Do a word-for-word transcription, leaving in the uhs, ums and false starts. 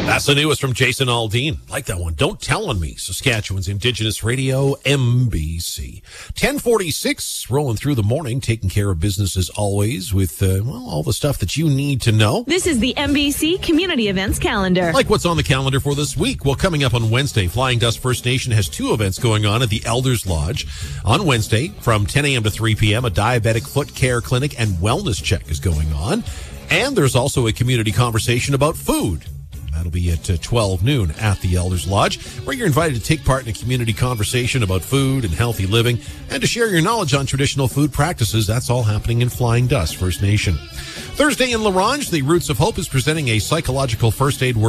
That's the newest from Jason Aldean. Like that one. Don't Tell on Me, Saskatchewan's Indigenous Radio, M B C. ten forty-six, rolling through the morning, taking care of business as always with, uh, well, all the stuff that you need to know. This is the M B C Community Events Calendar. Like what's on the calendar for this week? Well, coming up on Wednesday, Flying Dust First Nation has two events going on at the Elders Lodge. On Wednesday, from ten a.m. to three p.m., a diabetic foot care clinic and wellness check is going on. And there's also a community conversation about food. That'll be at uh, twelve noon at the Elders Lodge, where you're invited to take part in a community conversation about food and healthy living and to share your knowledge on traditional food practices. That's all happening in Flying Dust First Nation. Thursday in La Ronge, the Roots of Hope is presenting a psychological first aid workshop